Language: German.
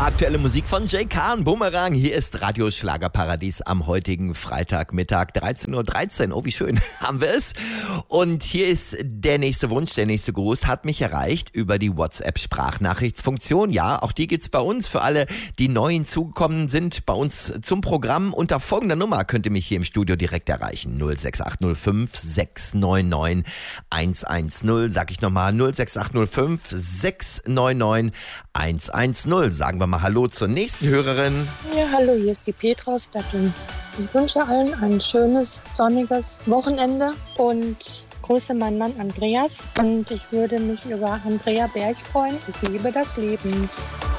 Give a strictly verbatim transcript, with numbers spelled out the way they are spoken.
Aktuelle Musik von Jay Khan, Bumerang. Hier ist Radio Schlagerparadies am heutigen Freitagmittag, dreizehn Uhr dreizehn. Oh, wie schön, haben wir es. Und hier ist der nächste Wunsch, der nächste Gruß, hat mich erreicht über die WhatsApp-Sprachnachrichtsfunktion. Ja, auch die gibt's bei uns. Für alle, die neu hinzugekommen sind, bei uns zum Programm. Unter folgender Nummer könnt ihr mich hier im Studio direkt erreichen. null sechs acht null fünf sechs neun neun eins eins null. Sag ich nochmal, null sechs acht null fünf sechs neun neun eins eins null. Sagen wir mal Hallo zur nächsten Hörerin. Ja, hallo, hier ist die Petra aus Datteln. Ich wünsche allen ein schönes, sonniges Wochenende und grüße meinen Mann Andreas. Und ich würde mich über Andrea Berg freuen. Ich liebe das Leben.